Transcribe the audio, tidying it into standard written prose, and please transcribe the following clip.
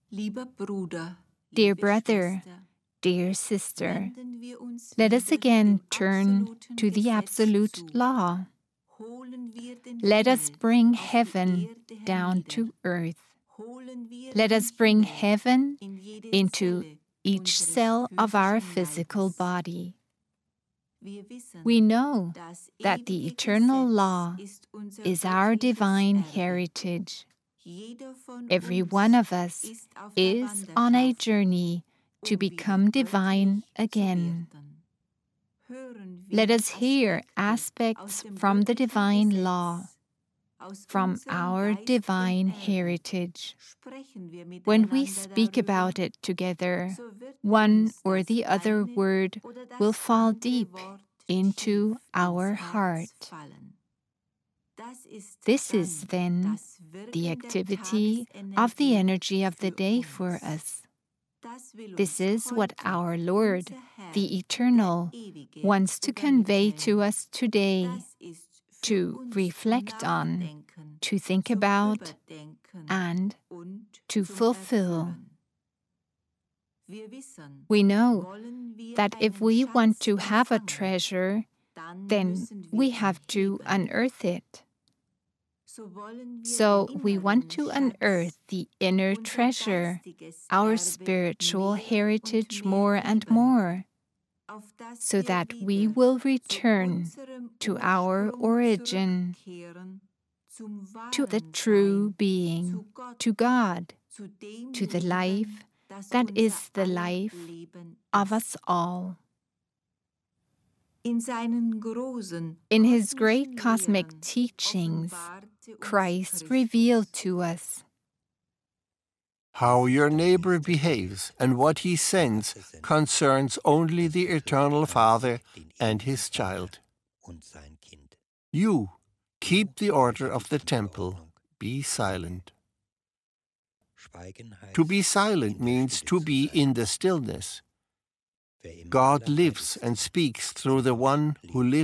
Dear brother, dear sister, let us again turn to the absolute law. Let us bring heaven down to earth. Let us bring heaven into each cell of our physical body. We know that the eternal law is our divine heritage. Every one of us is on a journey to become divine again. Let us hear aspects from the divine law, from our divine heritage. When we speak about it together, one or the other word will fall deep into our heart. This is then the activity of the energy of the day for us. This is what our Lord, the Eternal, wants to convey to us today, to reflect on, to think about, and to fulfill. We know that if we want to have a treasure, then we have to unearth it. So we want to unearth the inner treasure, our spiritual heritage more and more, so that we will return to our origin, to the true being, to God, to the life that is the life of us all. In His great cosmic teachings, Christ revealed to us how your neighbor behaves and what he sends concerns only the Eternal Father and His child. You keep the order of the temple. Be silent. To be silent means to be in the stillness. God lives and speaks through the one who lives